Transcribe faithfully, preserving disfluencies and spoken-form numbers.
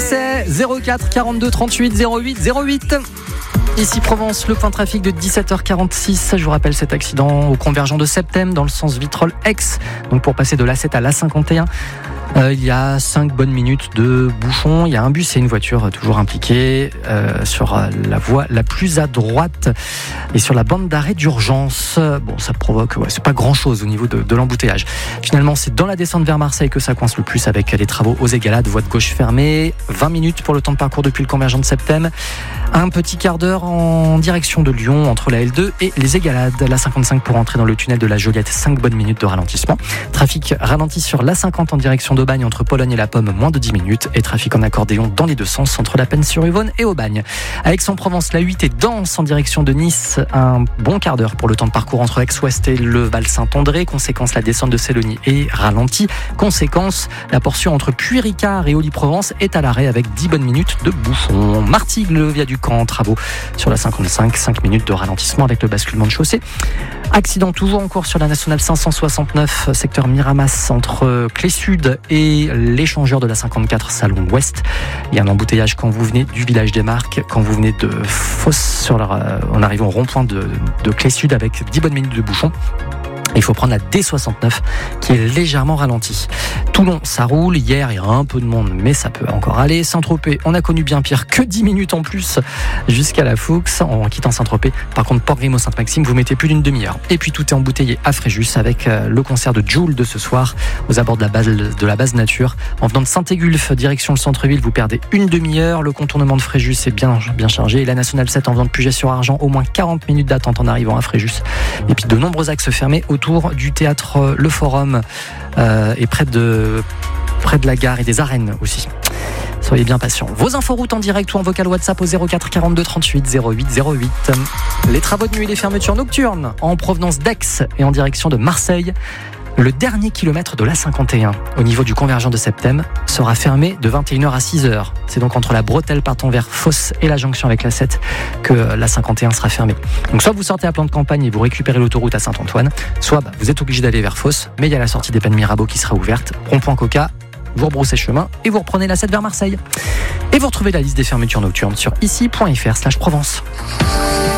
accès zéro quatre quarante-deux trente-huit zéro huit zéro huit. Ici Provence, le point de trafic de dix-sept heures quarante-six. Je vous rappelle cet accident au convergent de Septem dans le sens Vitrolles-Aix. Donc pour passer de l'A sept à l'A cinquante et un. Euh, il y a cinq bonnes minutes de bouchon. Il y a un bus et une voiture euh, toujours impliqués euh, sur euh, la voie la plus à droite et sur la bande d'arrêt d'urgence. Bon, ça provoque, ouais, c'est pas grand chose au niveau de, de l'embouteillage. Finalement, c'est dans la descente vers Marseille que ça coince le plus avec les travaux aux Égalades, voie de gauche fermée. vingt minutes pour le temps de parcours depuis le convergent de Septem. Un petit quart d'heure en direction de Lyon entre la L deux et les Égalades. La cinquante-cinq pour entrer dans le tunnel de la Joliette. cinq bonnes minutes de ralentissement. Trafic ralenti sur l'A cinquante en direction de d'Aubagne entre Pologne et la Pomme, moins de dix minutes, et trafic en accordéon dans les deux sens entre la Penne-sur-Yvonne et Aubagne. À Aix-en-Provence, la huit est dense en direction de Nice, un bon quart d'heure pour le temps de parcours entre Aix-Ouest et le Val-Saint-André. Conséquence, la descente de Sélonie est ralentie. Conséquence, la portion entre Puy-Ricard et Olly-Provence est à l'arrêt avec dix bonnes minutes de bouchon. Martigues, le viaduc en travaux sur la cinquante-cinq, cinq minutes de ralentissement avec le basculement de chaussée. Accident toujours en cours sur la nationale cinq cent soixante-neuf, secteur Miramas entre Clé-Sud et l'échangeur de la cinquante-quatre Salon Ouest. Il y a un embouteillage quand vous venez du village des Marques, quand vous venez de Fosse sur la, en arrivant au rond-point de, de Clé-Sud avec dix bonnes minutes de bouchon. Il faut prendre la D soixante-neuf qui est légèrement ralentie. Toulon, ça roule. Hier, il y a un peu de monde, mais ça peut encore aller. Saint-Tropez, on a connu bien pire que dix minutes en plus jusqu'à la Fuchs en quittant Saint-Tropez. Par contre, Port-Grimaud-Sainte-Maxime, vous mettez plus d'une demi-heure. Et puis tout est embouteillé à Fréjus avec le concert de Jul de ce soir aux abords de la base, de la base nature. En venant de Saint-Égulphe, direction le centre-ville, vous perdez une demi-heure. Le contournement de Fréjus est bien, bien chargé. Et la nationale sept en venant de Puget-sur-Argent, au moins quarante minutes d'attente en arrivant à Fréjus. Et puis de nombreux axes fermés autour du théâtre Le Forum euh, et près de, près de la gare et des arènes aussi. Soyez bien patients. Vos inforoutes en direct ou en vocal WhatsApp au zéro quatre quarante-deux trente-huit zéro huit zéro huit. Les travaux de nuit et les fermetures nocturnes en provenance d'Aix et en direction de Marseille. Le dernier kilomètre de l'A cinquante et un au niveau du convergent de Septem sera fermé de vingt et une heures à six heures. C'est donc entre la bretelle partant vers Fosse et la jonction avec l'A sept que l'A cinquante et un sera fermé. Donc soit vous sortez à plan de campagne et vous récupérez l'autoroute à Saint-Antoine, soit bah, vous êtes obligé d'aller vers Fosse, mais il y a la sortie des Pennes Mirabeau qui sera ouverte. Rond-point Coca, vous rebroussez chemin et vous reprenez l'A sept vers Marseille. Et vous retrouvez la liste des fermetures nocturnes sur ici point f r slash Provence.